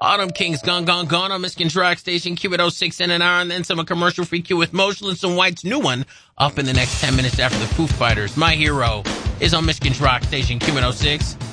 Autumn Kings Gone Gone Gone on Michigan's Rock Station, Q at 06 in an hour, and then some commercial-free Q with Motionless and White's new one up in the next 10 minutes after the Foo Fighters. My Hero is on Michigan's Rock Station, Q at 06.